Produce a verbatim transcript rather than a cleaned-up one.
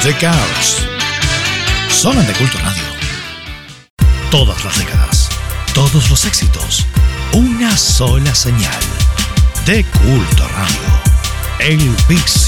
The Cars. Sonan de Culto Radio. Todas las décadas, todos los éxitos, una sola señal. De Culto Radio. El Big